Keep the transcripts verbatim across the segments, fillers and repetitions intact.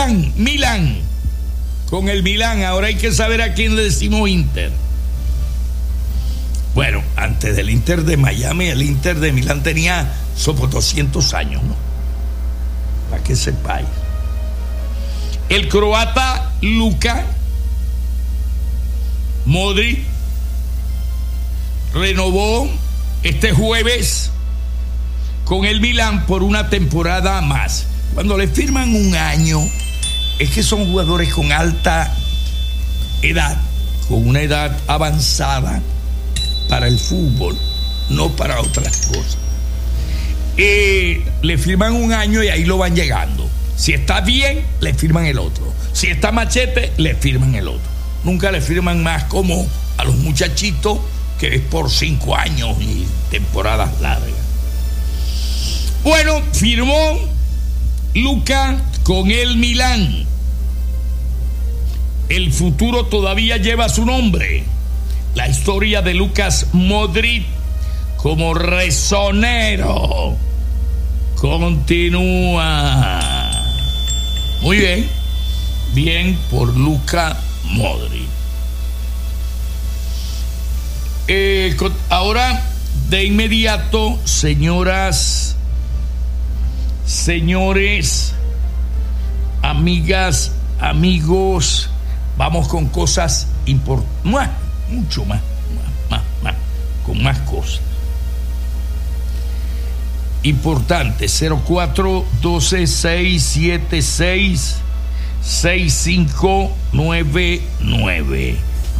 Milan, Milan. Con el Milan, ahora hay que saber a quién le decimos Inter. Bueno, antes del Inter de Miami, el Inter de Milán tenía sobre doscientos años, ¿no? Para que sepáis. El croata Luka Modric renovó este jueves con el Milán por una temporada más. Cuando le firman un año, es que son jugadores con alta edad, con una edad avanzada para el fútbol, no para otras cosas. Eh, le firman un año y ahí lo van llegando. Si está bien, le firman el otro. Si está machete, le firman el otro. Nunca le firman más como a los muchachitos, que es por cinco años y temporadas largas. Bueno, firmó Luka con el Milán. El futuro todavía lleva su nombre. La historia de Lukas Modric como rezonero continúa. Muy bien, bien por Luka Modric. Eh, ahora, de inmediato, señoras, señores, amigas, amigos, vamos con cosas importantes, mucho más, más, más, más, con más cosas importantes. Cero cuatro doce seis siete seis seis cinco nueve nueve.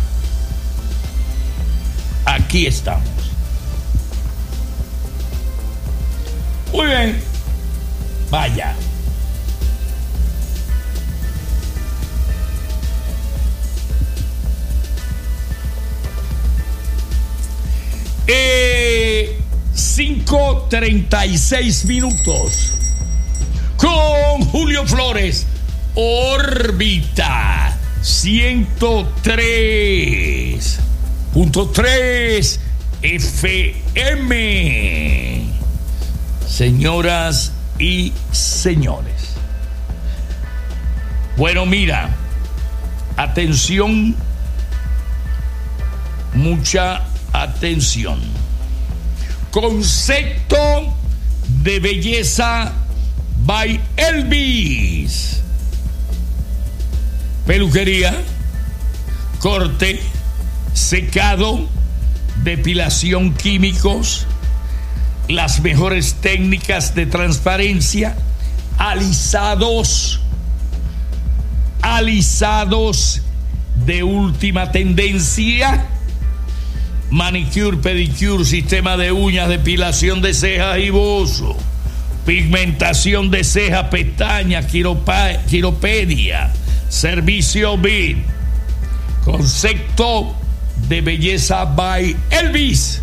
Aquí estamos. Muy bien. Vaya. Eh, cinco treinta y seis minutos. Con Julio Flores. Órbita ciento tres punto tres F M. Señoras y señores. Bueno, mira, atención, mucha atención. Concepto de belleza by Elvis. Peluquería, corte, secado, depilación químicos, las mejores técnicas de transparencia, alisados, alisados de última tendencia, manicure, pedicure, sistema de uñas, depilación de cejas y bozo, pigmentación de cejas, pestañas, quiropa, quiropedia, servicio V I P, concepto de belleza by Elvis.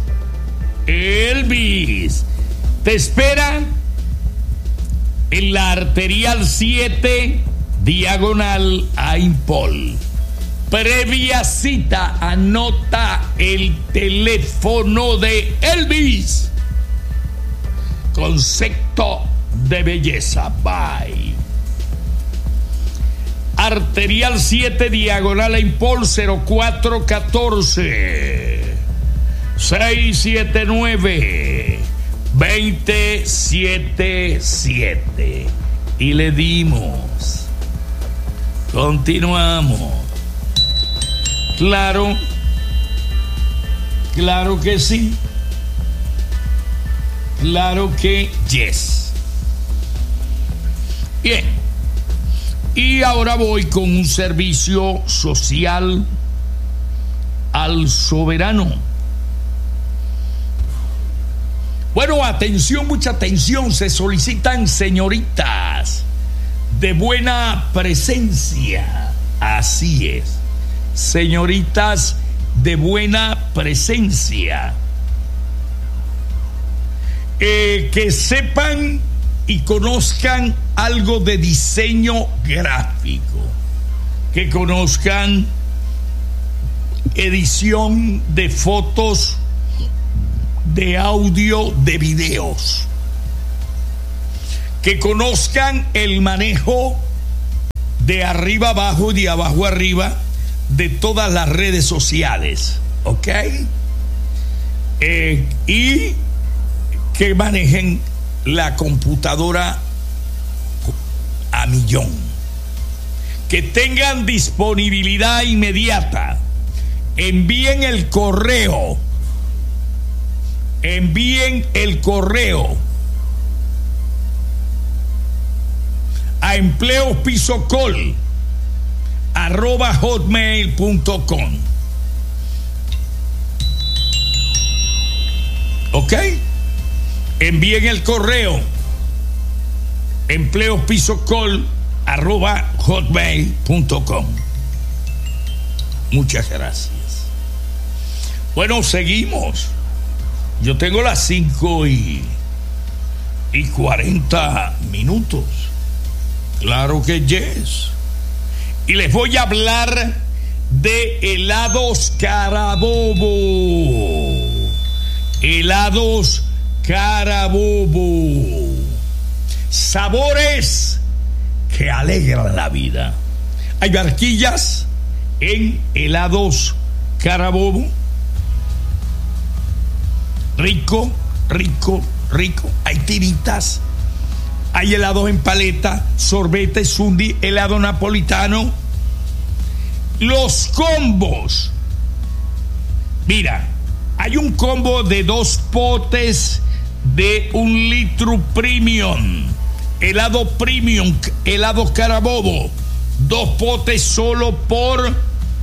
Elvis te espera en la Arterial siete, diagonal a Impol. Previa cita, anota el teléfono de Elvis. Concepto de belleza by Arterial siete, diagonal a Impol. Cero cuatro uno cuatro seis siete nueve dos cero siete siete. Y le dimos. Continuamos. Claro, claro que sí, claro que yes. Bien, y ahora voy con un servicio social al soberano. Bueno, atención, mucha atención, se solicitan señoritas de buena presencia, así es. Señoritas de buena presencia, eh, que sepan y conozcan algo de diseño gráfico, que conozcan edición de fotos, de audio, de videos, que conozcan el manejo de arriba abajo y de abajo arriba de todas las redes sociales, ¿ok? Eh, y que manejen la computadora a millón, que tengan disponibilidad inmediata, envíen el correo, envíen el correo a empleospisocol arroba hotmail punto com. ¿Ok? Envíen el correo empleospisocol arroba hotmail punto com. Muchas gracias. Bueno, seguimos. Yo tengo las cinco y, y cuarenta minutos. Claro que yes. Y les voy a hablar de helados Carabobo. Helados Carabobo. Sabores que alegran la vida. Hay barquillas en helados Carabobo. Rico, rico, rico. Hay tiritas. Hay helados en paleta, sorbete, sundi, helado napolitano. Los combos. Mira, hay un combo de dos potes de un litro premium. Helado premium, helado Carabobo. Dos potes solo por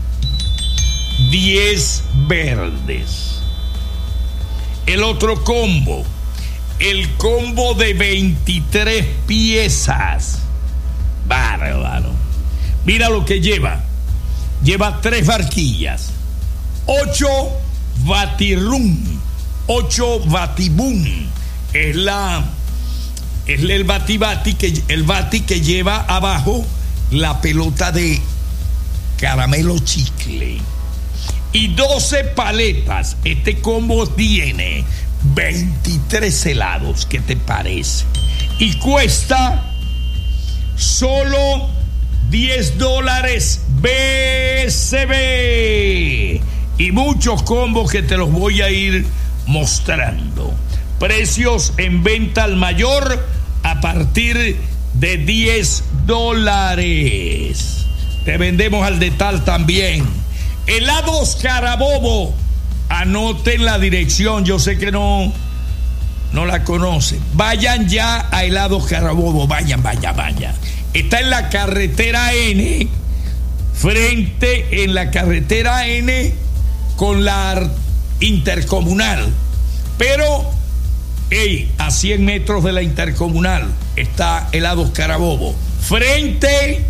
diez verdes. El otro combo. El combo de veintitrés piezas. Bárbaro. Mira lo que lleva. Lleva tres barquillas. Ocho batirrum. Ocho batibum. Es la... Es el batibati que, el bati que lleva abajo la pelota de caramelo chicle. Y doce paletas. Este combo tiene veintitrés helados. ¿Qué te parece? Y cuesta solo diez dólares B C B. Y muchos combos que te los voy a ir mostrando. Precios en venta al mayor a partir de diez dólares. Te vendemos al detal también. Helados Carabobo. Anoten la dirección, yo sé que no, no la conocen. Vayan ya a Helados Carabobo, vayan, vayan, vayan. Está en la carretera N, frente en la carretera N con la intercomunal. Pero, hey, a cien metros de la intercomunal está Helados Carabobo, frente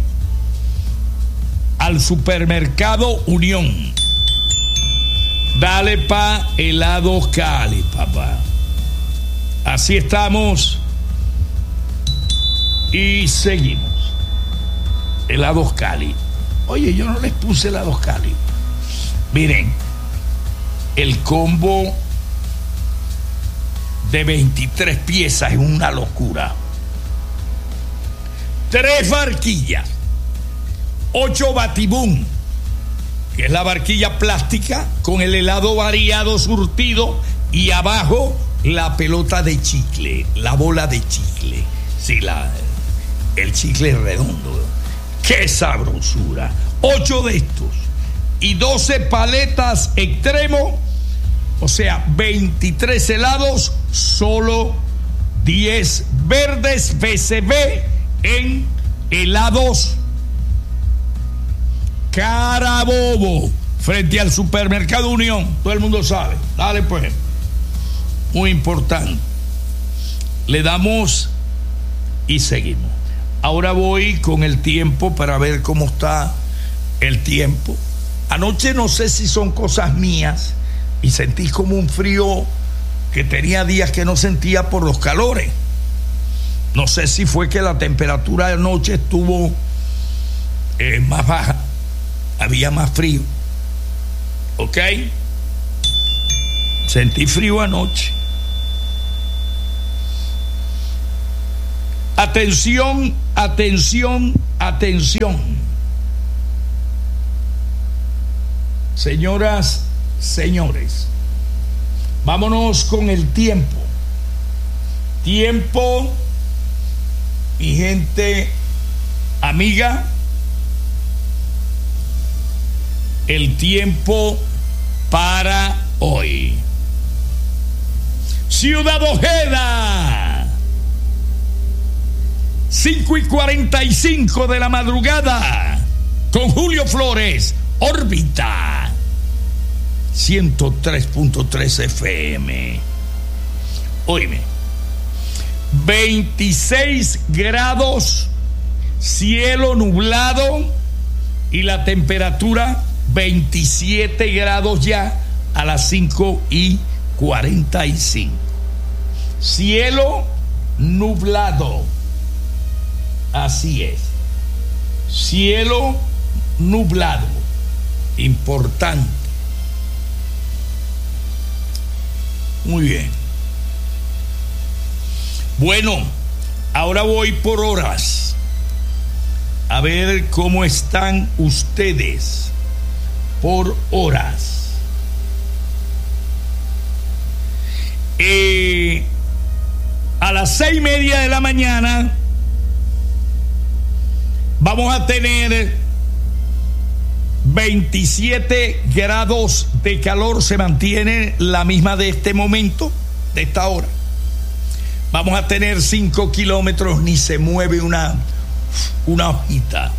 al supermercado Unión. Dale pa helados Cali, papá. Así estamos. Y seguimos. Helados Cali. Oye, yo no les puse helados Cali. Miren, el combo de veintitrés piezas es una locura. Tres barquillas. Ocho batibún, que es la barquilla plástica con el helado variado surtido y abajo la pelota de chicle, la bola de chicle. Sí, la, el chicle redondo. ¡Qué sabrosura! Ocho de estos y doce paletas extremo, o sea, veintitrés helados, solo diez verdes B C B en helados Carabobo, frente al supermercado Unión. Todo el mundo sabe. Dale pues. Muy importante. Le damos y seguimos. Ahora voy con el tiempo para ver cómo está el tiempo. Anoche no sé si son cosas mías y sentí como un frío que tenía días que no sentía por los calores. No sé si fue que la temperatura de anoche estuvo eh, más baja. Había más frío. ¿Ok? Sentí frío anoche. Atención, atención, atención. Señoras, señores, vámonos con el tiempo. Tiempo, mi gente amiga, el tiempo para hoy. Ciudad Ojeda, cinco y cuarenta y cinco de la madrugada, con Julio Flores, órbita, ciento tres punto tres F M. Óyeme, veintiséis grados, cielo nublado y la temperatura veintisiete grados ya a las cinco y cuarenta y cinco. Cielo nublado. Así es. Cielo nublado. Importante. Muy bien. Bueno, ahora voy por horas. A ver cómo están ustedes por horas. Eh, a las seis y media de la mañana vamos a tener veintisiete grados de calor, se mantiene la misma de este momento, de esta hora. Vamos a tener cinco kilómetros, ni se mueve una, una hojita.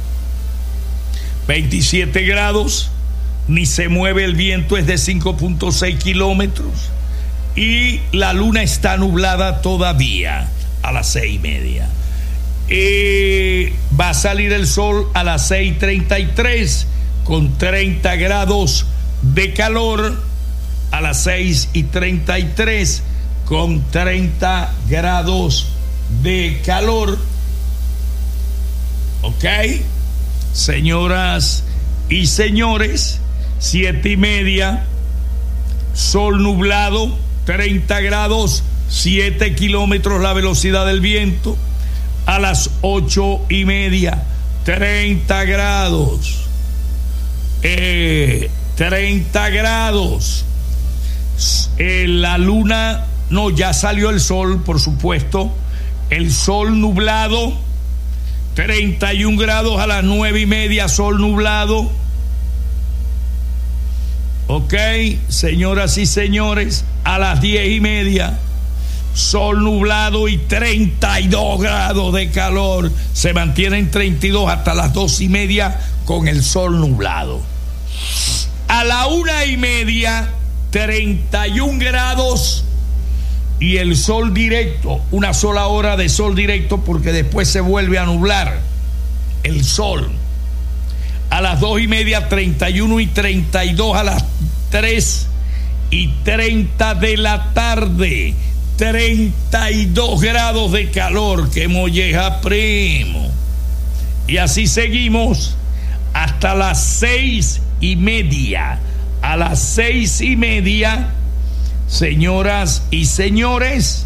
veintisiete grados, ni se mueve el viento, es de cinco punto seis kilómetros. Y la luna está nublada todavía a las seis y media. Eh, va a salir el sol a las seis treinta y tres con treinta grados de calor. A las seis y treinta y tres con treinta grados de calor. ¿Ok? Señoras y señores, siete y media, sol nublado, treinta grados, siete kilómetros la velocidad del viento. A las ocho y media, treinta grados, eh, treinta grados. Eh, la luna, no, ya salió el sol, por supuesto. El sol nublado, treinta y un grados a las nueve y media, sol nublado. Ok, señoras y señores, a las diez y media, sol nublado y treinta y dos grados de calor. Se mantiene en treinta y dos hasta las dos y media con el sol nublado. A la una y media, treinta y un grados y el sol directo, una sola hora de sol directo porque después se vuelve a nublar el sol. A las dos y media, treinta y uno y treinta y dos a las tres y treinta de la tarde, treinta y dos grados de calor, que molleja, primo. Y así seguimos hasta las seis y media. A las seis y media, señoras y señores,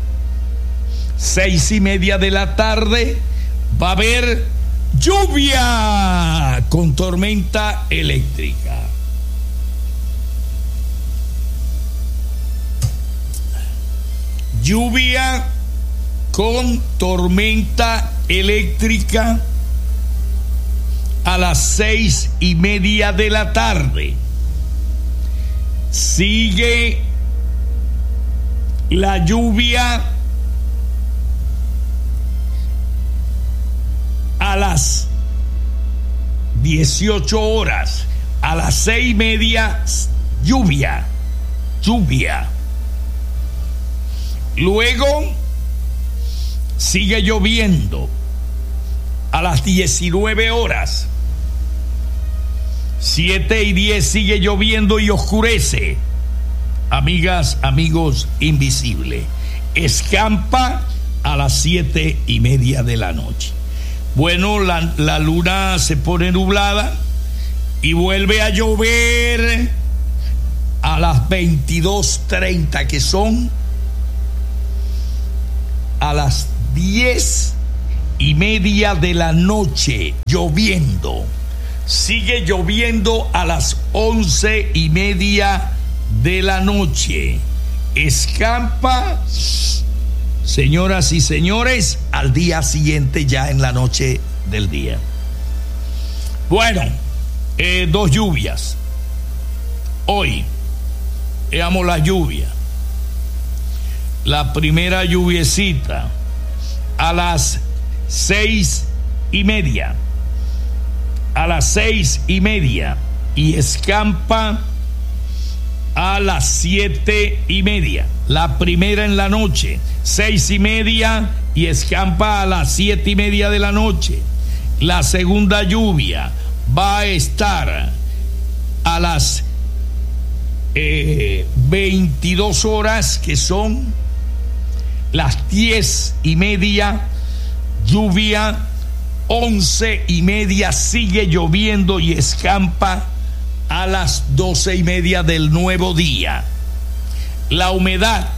seis y media de la tarde, va a haber lluvia con tormenta eléctrica. Lluvia con tormenta eléctrica a las seis y media de la tarde. Sigue la lluvia a las dieciocho horas. A las seis y media, lluvia, lluvia. Luego sigue lloviendo a las diecinueve horas. siete y diez sigue lloviendo y oscurece. Amigas, amigos, invisible. Escampa a las siete y media de la noche. Bueno, la, la luna se pone nublada y vuelve a llover a las veintidós treinta, que son a las diez y media de la noche, lloviendo. Sigue lloviendo a las once y media de la noche. Escampa, señoras y señores, al día siguiente, ya en la noche del día. Bueno, eh, dos lluvias. Hoy, veamos la lluvia. La primera lluviecita a las seis y media. A las seis y media. Y escampa a las siete y media. La primera en la noche, seis y media, y escampa a las siete y media de la noche. La segunda lluvia va a estar a las eh, veintidós horas, que son las diez y media, lluvia. Once y media sigue lloviendo y escampa a las doce y media del nuevo día. La humedad,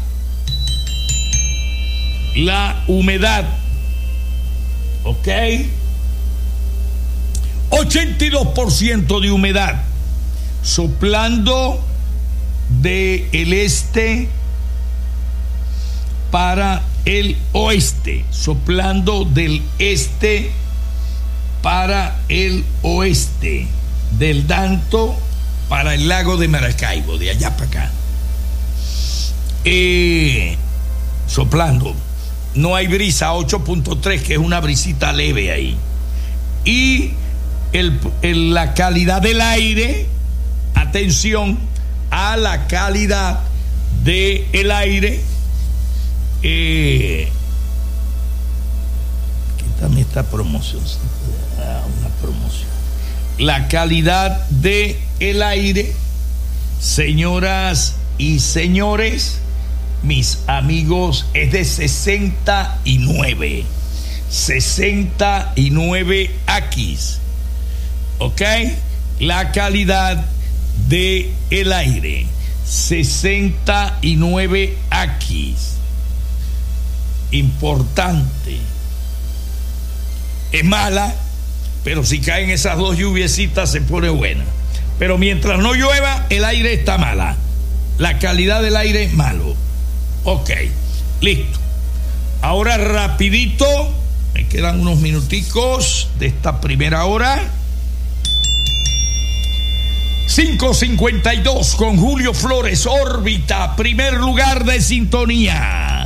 la humedad, ok, ochenta y dos por ciento de humedad, soplando de el este para el oeste, soplando del este para el oeste, del Danto para el lago de Maracaibo, de allá para acá, eh, soplando. No hay brisa, ocho punto tres, que es una brisita leve ahí. Y el, el, la calidad del aire, atención a la calidad del aire, eh, quítame esta promoción, una promoción. La calidad de el aire, señoras y señores, mis amigos, es de sesenta y nueve. sesenta y nueve Aquis. ¿Ok? La calidad de el aire, sesenta y nueve Aquis. Importante. Es mala, pero si caen esas dos lluviecitas se pone buena. Pero mientras no llueva, el aire está mala. La calidad del aire es malo. Ok, listo. Ahora rapidito, me quedan unos minuticos de esta primera hora. cinco cincuenta y dos con Julio Flores, órbita, primer lugar de sintonía.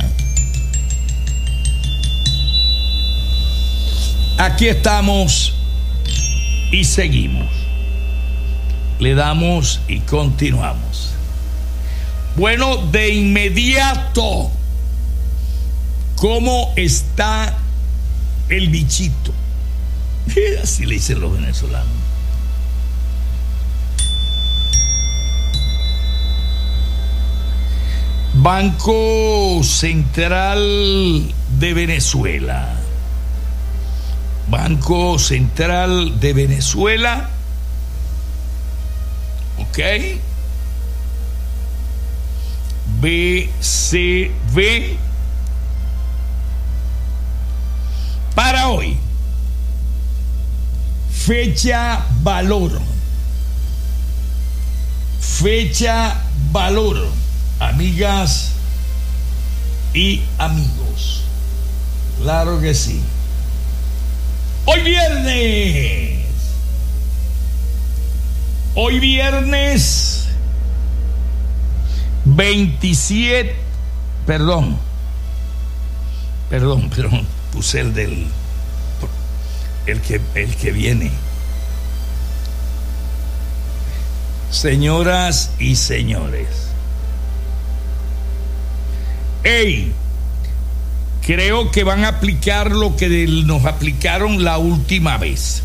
Aquí estamos y seguimos. Le damos y continuamos. Bueno, de inmediato, ¿cómo está el bichito? Así le dicen los venezolanos. Banco Central de Venezuela. Banco Central de Venezuela. Ok. B C V. Para hoy. Fecha valor. Fecha valor. Amigas y amigos. Claro que sí. Hoy viernes. Hoy viernes veintisiete. Perdón. Perdón, perdón. Puse el del. El que, el que viene. Señoras y señores. Hey, creo que van a aplicar lo que nos aplicaron la última vez.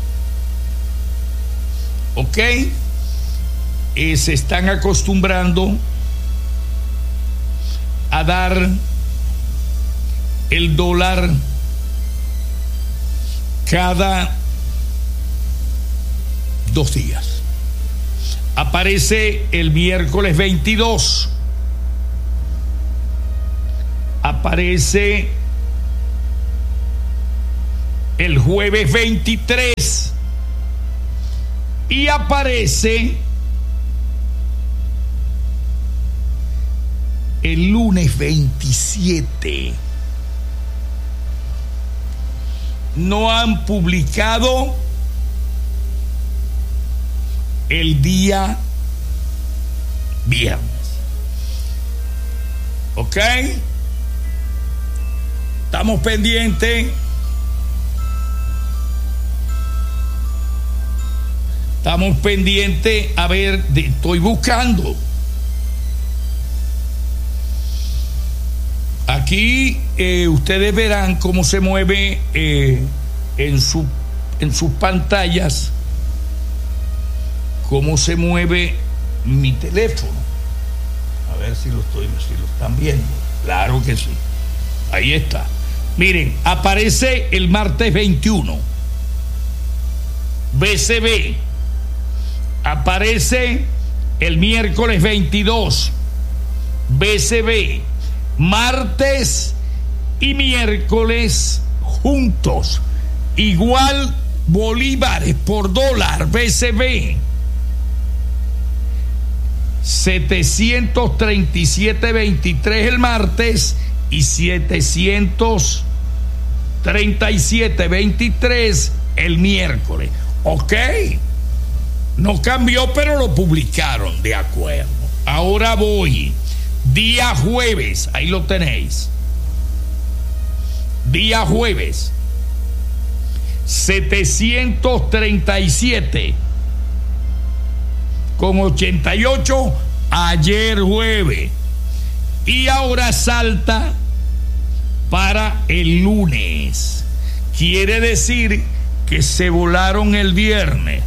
¿Ok? Eh, se están acostumbrando a dar el dólar cada dos días. Aparece el miércoles veintidós. Aparece el jueves veintitrés y aparece el lunes veintisiete. No han publicado el día viernes. ¿Ok? Estamos pendientes. Estamos pendientes. A ver, de, estoy buscando. Aquí eh, ustedes verán cómo se mueve eh, en, su, en sus pantallas, cómo se mueve mi teléfono. A ver si lo estoy, si lo están viendo. Claro que sí. Ahí está. Miren, aparece el martes veintiuno. B C B. Aparece el miércoles veintidós. B C B. Martes y miércoles juntos. Igual bolívares por dólar. B C B. setecientos treinta y siete veintitrés el martes y setecientos treinta y siete veintitrés el miércoles. Ok, no cambió, pero lo publicaron, de acuerdo. Ahora voy, día jueves, ahí lo tenéis. Día jueves, setecientos treinta y siete con ochenta y ocho ayer jueves, y ahora salta para el lunes. Quiere decir que se volaron el viernes,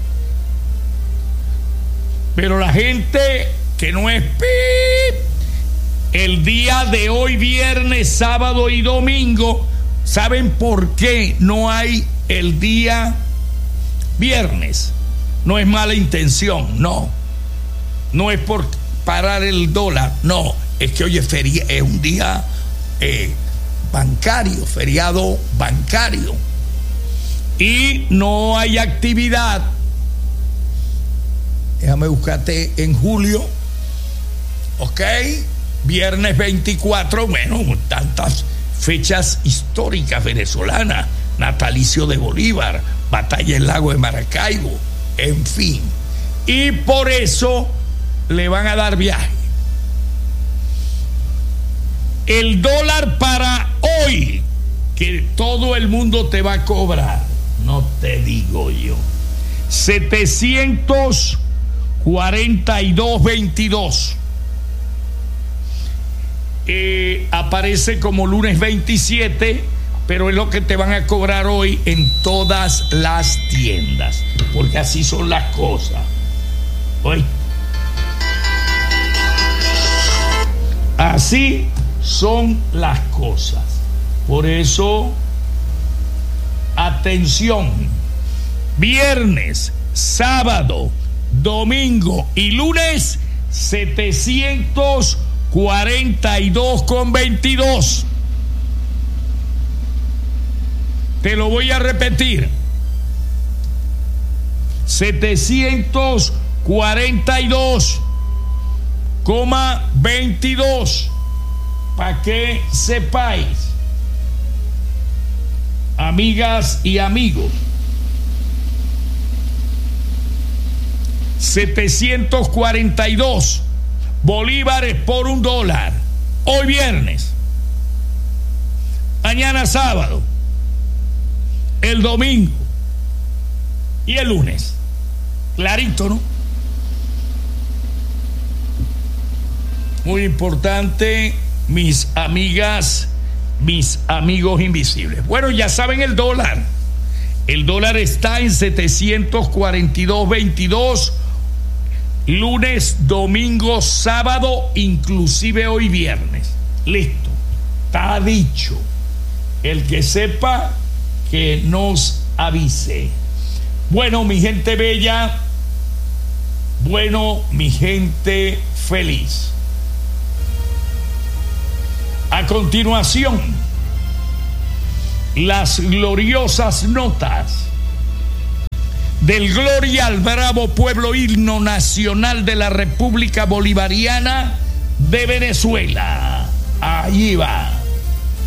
pero la gente que no es pip, el día de hoy, viernes, sábado y domingo, ¿saben por qué no hay el día viernes? No es mala intención, no. No es por parar el dólar, no. Es que hoy es, feria, es un día eh, bancario, feriado bancario. Y no hay actividad. Déjame buscarte en julio. Ok. Viernes veinticuatro. Bueno, tantas fechas históricas venezolanas. Natalicio de Bolívar. Batalla del Lago de Maracaibo. En fin. Y por eso le van a dar viaje. El dólar para hoy, que todo el mundo te va a cobrar, no te digo yo, setecientos cuarenta y dos veintidós. Eh, aparece como lunes veintisiete, pero es lo que te van a cobrar hoy en todas las tiendas, porque así son las cosas. Hoy así son las cosas. Por eso, atención, viernes, sábado, domingo y lunes, setecientos cuarenta y dos con veintidós. Te lo voy a repetir. setecientos cuarenta y dos coma veintidós, para que sepáis, amigas y amigos. setecientos cuarenta y dos bolívares por un dólar hoy viernes, mañana sábado, el domingo y el lunes. Clarito, ¿no? Muy importante, mis amigas, mis amigos invisibles. Bueno, ya saben el dólar. El dólar está en setecientos cuarenta y dos veintidós, lunes, domingo, sábado, inclusive hoy viernes. Listo, está dicho. El que sepa, que nos avise. Bueno, mi gente bella, bueno, mi gente feliz. A continuación, las gloriosas notas del Gloria al Bravo Pueblo, himno nacional de la República Bolivariana de Venezuela. Allí va.